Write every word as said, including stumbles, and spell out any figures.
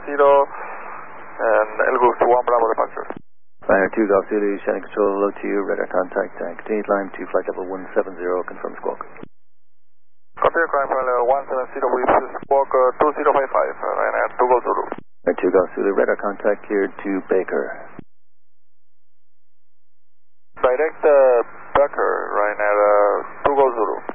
zero, and El Gulf to one Bravo departure. Ryanair two Golf Zulu, Shannon Control, hello to you, radar contact, and continue climb to flight level one seven zero, confirm squawk. Continue climb flight level one seven zero with squawk uh, two zero five five, uh, Ryanair two Golf Zulu. Ryanair two Golf Zulu, radar contact cleared to Baker. Direct uh, Baker, Ryanair uh, two Golf Zulu.